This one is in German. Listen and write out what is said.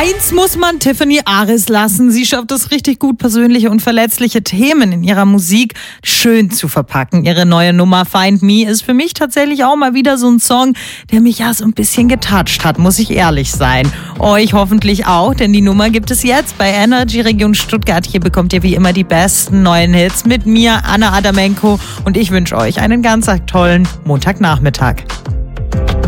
Eins muss man Tiffany Aris lassen. Sie schafft es richtig gut, persönliche und verletzliche Themen in ihrer Musik schön zu verpacken. Ihre neue Nummer Find Me ist für mich tatsächlich auch mal wieder so ein Song, der mich ja so ein bisschen getoucht hat, muss ich ehrlich sein. Euch hoffentlich auch, denn die Nummer gibt es jetzt bei Energy Region Stuttgart. Hier bekommt ihr wie immer die besten neuen Hits mit mir, Anna Adamenko, und ich wünsche euch einen ganz tollen Montagnachmittag.